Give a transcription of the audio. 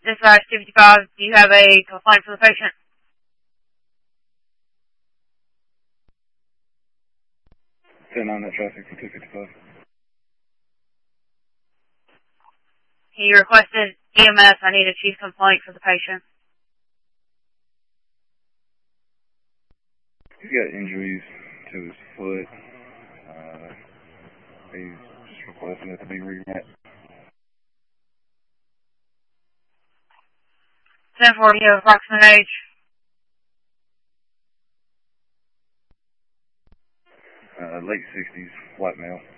Dispatch 255, do you have a complaint for the patient? Send on that traffic for 255. He requested EMS. I need a chief complaint for the patient. He's got injuries to his foot. He's just requesting it to be remet. 1040, you have approximate age? Late 60s, white male.